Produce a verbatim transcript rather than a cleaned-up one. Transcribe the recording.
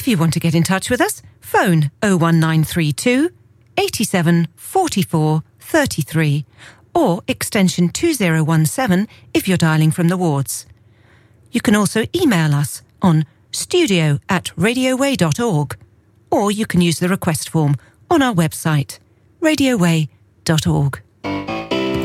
If you want to get in touch with us, phone oh one nine three two, eight seven four four three three or extension two oh one seven if you're dialling from the wards. You can also email us on studio at radioway dot org, or you can use the request form on our website, radioway dot org.